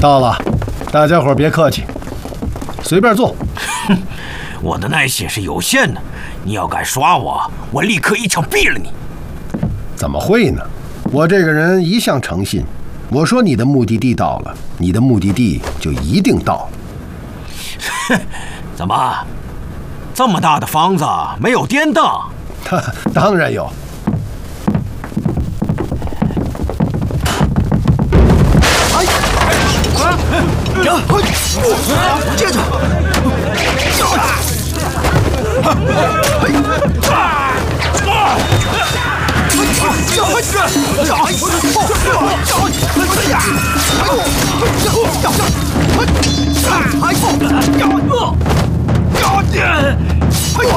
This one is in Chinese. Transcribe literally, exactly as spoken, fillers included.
到了，大家伙别客气，随便坐。 哼，我的耐性是有限的，你要敢耍我，我立刻一枪毙了你。 怎么会呢？我这个人一向诚信，我说你的目的地到了，你的目的地就一定到。 哼，怎么，这么大的房子没有颠凳？ 当然有。 哎，啊，接着，